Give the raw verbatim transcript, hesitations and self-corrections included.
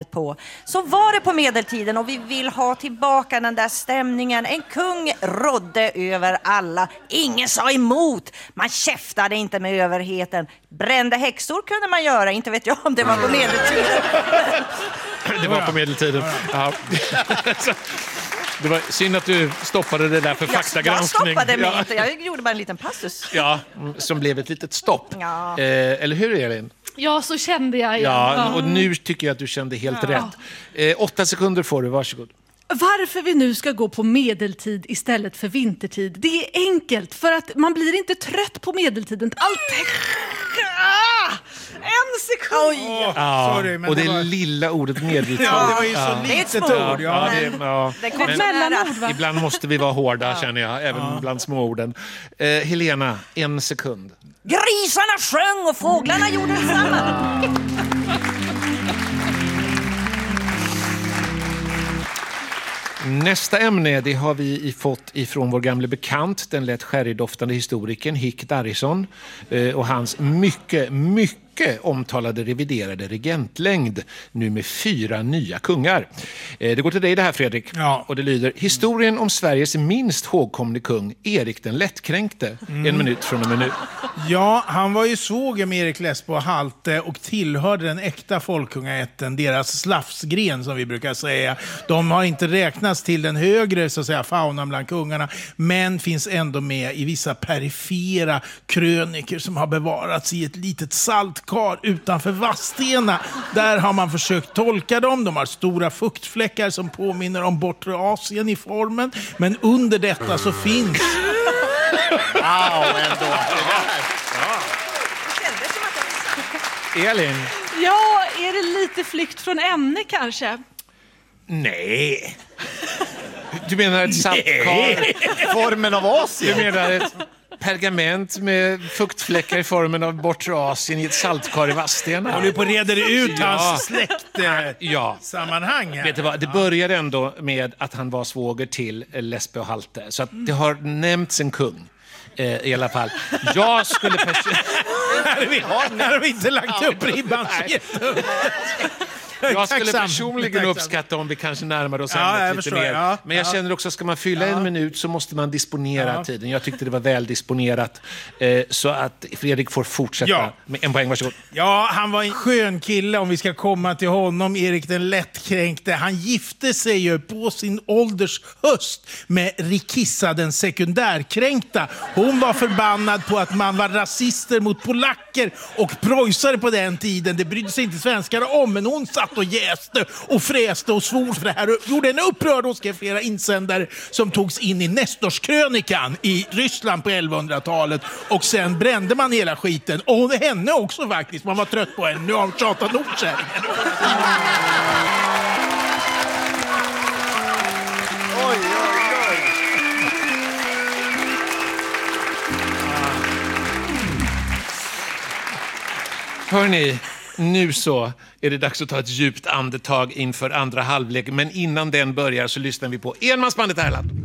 namnet på. Så var det på medeltiden och vi vill ha tillbaka den där stämningen. En kung rådde över alla. Ingen sa emot. Man käftade inte med överheten. Brände häxor kunde man göra. Inte vet jag om det var på medeltiden. Det var på medeltiden. Ja. Det var synd att du stoppade det där för faktagranskning. Jag stoppade mig inte. Jag gjorde bara en liten passus. Ja, som blev ett litet stopp. Ja. Eh, eller hur, Elin? Ja, så kände jag igen. Ja, och nu tycker jag att du kände helt ja. rätt. Eh, åtta sekunder får du, varsågod. Varför vi nu ska gå på medeltid istället för vintertid, det är enkelt. För att man blir inte trött på medeltiden. Allt... Ah! En sekund! Oj. Ja, Sorry, men och det, det var... lilla ordet medeltid. Ja, det var ju så ja. litet ja. ord. Ja, det, ja. Det kom Men, mellanord, va? ibland måste vi vara hårda, känner jag, även ja. bland småorden. Eh, Helena, en sekund. Grisarna sjöng och fåglarna gjorde detsamma. Nästa ämne, det har vi fått ifrån vår gamla bekant, den lätt sherrydoftande historikern Hick Darrison eh, och hans mycket, mycket omtalade reviderade regentlängd, nu med fyra nya kungar. Eh, det går till dig det här, Fredrik. Ja. Och det lyder: historien om Sveriges minst hågkomne kung, Erik den lättkränkte. Mm. En minut från och med nu. Ja, han var ju svåger med Erik Lesbo och Halte och tillhörde den äkta folkungaätten, deras slafsgren som vi brukar säga. De har inte räknats till den högre så att säga faunan bland kungarna, men finns ändå med i vissa perifera kröniker som har bevarats i ett litet saltkar utanför Vadstena. Där har man försökt tolka dem. De har stora fuktfläckar som påminner om bortre Asien i formen, men under detta så finns... Wow, ändå. Elin? Ja, är det lite flykt från ämne kanske? Nej. Du menar ett saltkar? Formen av Asien? Du menar ett pergament med fuktfläckar i formen av bortre Asien i ett saltkar i Vadstena? Håller på att reda ut ja. hans släkt ja. sammanhang här. Vet du vad? Det började ändå med att han var svåger till Lesbo och Halte. Så att det har nämnts en kung. Eh, I alla fall. Jag skulle personligen... Här har vi inte lagt upp ribban. Jag skulle Tacksam. personligen Tacksam. uppskatta om vi kanske närmar oss Ja, ämnet jag lite förstår, mer. ja. Men jag Ja. känner också, ska man fylla Ja. en minut så måste man disponera Ja. tiden. Jag tyckte det var väl disponerat. Eh, så att Fredrik får fortsätta Ja. med en poäng, varsågod. Ja, han var en skön kille om vi ska komma till honom, Erik den lättkränkte. Han gifte sig ju på sin ålders höst med Rikissa den sekundärkränkta. Hon var förbannad på att man var rasister mot polacker och preussare på den tiden. Det brydde sig inte svenskar om, men hon satt och jäste och fräste och svor för det här och gjorde en upprörd och skrev flera insändare som togs in i Nestorskrönikan i Ryssland på elvahundratalet, och sen brände man hela skiten, och henne också faktiskt. Man var trött på henne. Nu har hon tjatat Nordkärringen. Oj, oj, oj. Hörrni, nu så är det dags att ta ett djupt andetag inför andra halvlek. Men innan den börjar så lyssnar vi på Enmansbandet Erland.